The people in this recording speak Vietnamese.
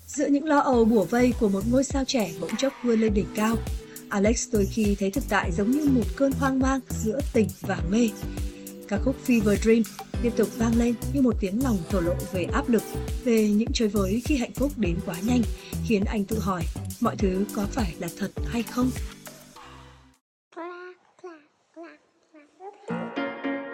Giữa những lo âu bủa vây của một ngôi sao trẻ bỗng chốc vươn lên đỉnh cao, Alex đôi khi thấy thực tại giống như một cơn hoang mang giữa tỉnh và mê. Ca khúc Fever Dream tiếp tục vang lên như một tiếng lòng thổ lộ về áp lực, về những chơi với khi hạnh phúc đến quá nhanh, khiến anh tự hỏi mọi thứ có phải là thật hay không.